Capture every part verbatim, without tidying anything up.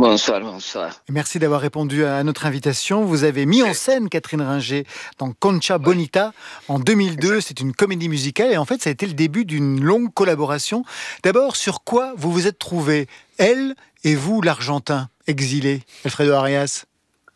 Bonsoir, bonsoir. Merci d'avoir répondu à notre invitation. Vous avez mis en scène Catherine Ringer dans Concha Bonita en deux mille deux. C'est une comédie musicale et en fait, ça a été le début d'une longue collaboration. D'abord, sur quoi vous vous êtes trouvés, elle et vous, l'Argentin exilé, Alfredo Arias?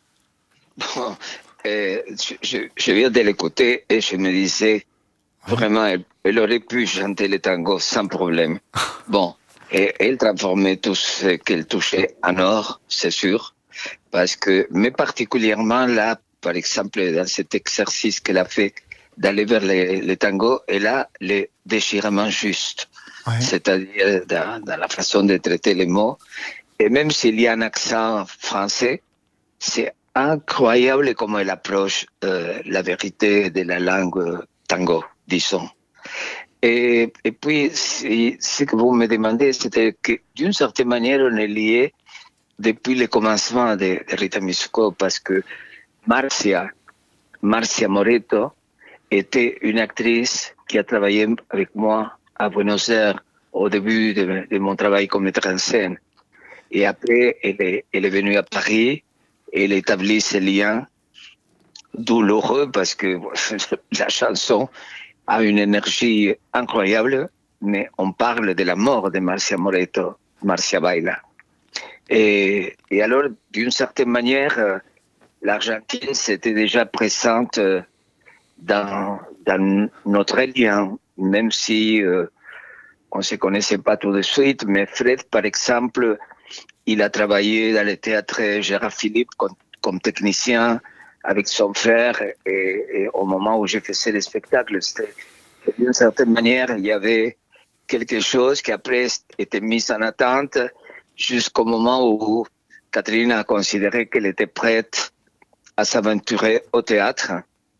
Bon, euh, je, je, je viens de l'écouter et je me disais, Ouais. vraiment, elle, elle aurait pu chanter le tango sans problème. Bon, et elle transformait tout ce qu'elle touchait en or, c'est sûr, parce que, mais particulièrement là, par exemple, dans cet exercice qu'elle a fait d'aller vers le, le tango, elle a le déchirement juste, Ouais. c'est-à-dire dans, dans la façon de traiter les mots. Et même s'il y a un accent français, c'est incroyable comment elle approche euh, la vérité de la langue tango, disons. Et, et puis, si, ce que vous me demandez, c'était que d'une certaine manière, on est lié depuis le commencement de, de Rita Mitsuko, parce que Marcia, Marcia Moreto, était une actrice qui a travaillé avec moi à Buenos Aires au début de, de mon travail comme metteur en scène. Et après, elle est, elle est venue à Paris et elle établit ce lien douloureux parce que la chanson a une énergie incroyable, mais on parle de la mort de Marcia Moreto, Marcia Baila. Et, et alors, d'une certaine manière, l'Argentine s'était déjà présente dans, dans notre lien, même si euh, on ne se connaissait pas tout de suite, mais Fred, par exemple, il a travaillé dans le théâtre Gérard Philippe comme, comme technicien avec son frère et, et au moment où j'ai fait le spectacle, d'une certaine manière, il y avait quelque chose qui après était mis en attente jusqu'au moment où Catherine a considéré qu'elle était prête à s'aventurer au théâtre.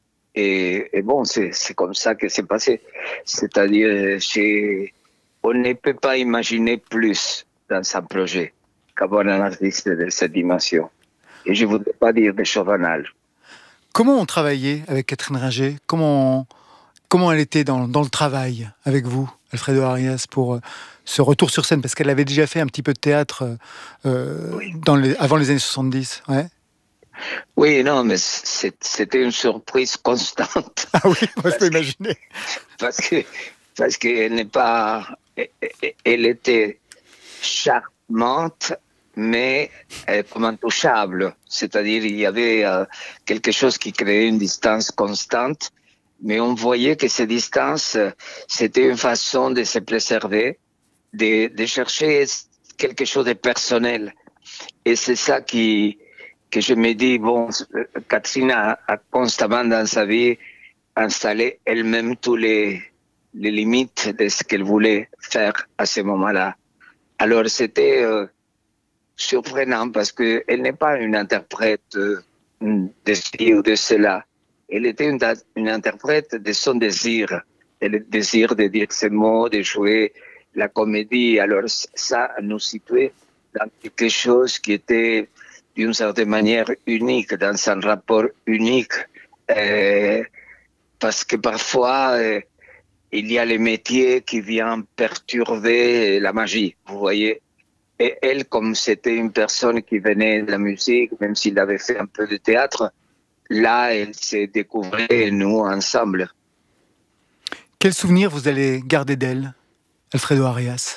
Et, et bon, c'est, c'est comme ça que c'est passé. C'est-à-dire, chez, on ne peut pas imaginer plus dans un projet qu'avoir un artiste de cette dimension. Et je ne voudrais pas dire de choses banales. Comment on travaillait avec Catherine Ringer? Comment, comment elle était dans, dans le travail avec vous, Alfredo Arias, pour euh, ce retour sur scène? Parce qu'elle avait déjà fait un petit peu de théâtre euh, Oui. dans les, avant les années soixante-dix. Ouais. Oui, non, mais c'est, c'était une surprise constante. Ah oui, moi je peux Parce que, imaginer. parce que, parce qu'elle n'est pas, elle était charmante, mais euh, comme intouchable. C'est-à-dire, il y avait euh, quelque chose qui créait une distance constante, mais on voyait que ces distances, euh, c'était une façon de se préserver, de, de chercher quelque chose de personnel. Et c'est ça qui, que je me dis, bon, Catherine a, a constamment dans sa vie installé elle-même tous les, les limites de ce qu'elle voulait faire à ce moment-là. Alors c'était euh, surprenant parce qu'elle n'est pas une interprète euh, de ci ou de cela. Elle était une, une interprète de son désir, le désir de dire ces mots, de jouer la comédie. Alors ça nous situait dans quelque chose qui était d'une certaine manière unique, dans un rapport unique. Euh, parce que parfois, euh, il y a les métiers qui viennent perturber la magie, vous voyez. Et elle, comme c'était une personne qui venait de la musique, même s'il avait fait un peu de théâtre, là, elle s'est découverte, nous, ensemble. Quel souvenir vous allez garder d'elle, Alfredo Arias?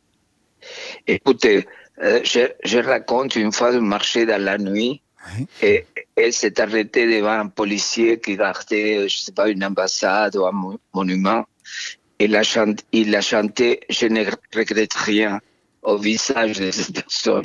Écoutez, euh, je, je raconte une fois de marcher dans la nuit Oui. et elle s'est arrêtée devant un policier qui gardait, je sais pas, une ambassade ou un monument. Il a, chanté, il a chanté « Je ne regrette rien » au visage de cette personne.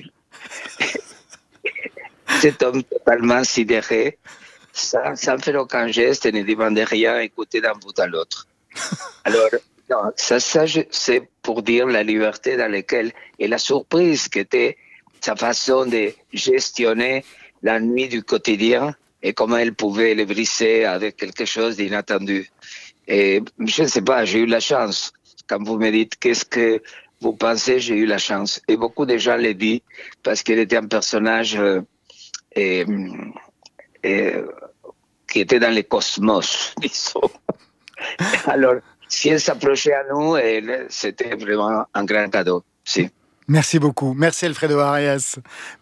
Cet homme totalement sidéré, sans, sans faire aucun geste, ne demandait rien, écoutait d'un bout à l'autre. Alors, non, ça, ça, c'est pour dire la liberté dans laquelle, et la surprise qu'était sa façon de gestionner la nuit du quotidien et comment elle pouvait le briser avec quelque chose d'inattendu. Et je ne sais pas, j'ai eu la chance. Quand vous me dites qu'est-ce que vous pensez, j'ai eu la chance. Et beaucoup de gens le disent parce qu'elle était un personnage euh, et, et, qui était dans le cosmos, disons. Alors, si elle s'approchait à nous, elle, c'était vraiment un grand cadeau. Si. Merci beaucoup. Merci Alfredo Arias.